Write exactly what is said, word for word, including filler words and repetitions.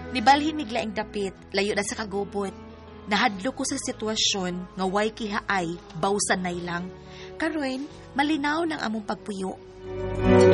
Nibalhin miglaing dapit, layo na sa kagubot. Nahadlo ko sa sitwasyon nga way kihaay, bawsan nay lang. Karon, malinaw ng among pagpuyo.